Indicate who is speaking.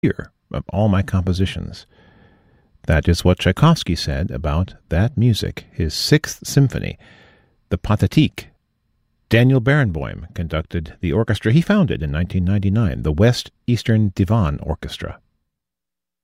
Speaker 1: year of all my compositions. That is what Tchaikovsky said about that music, his Sixth Symphony, the Pathétique. Daniel Barenboim conducted the orchestra he founded in 1999, the West Eastern Divan Orchestra.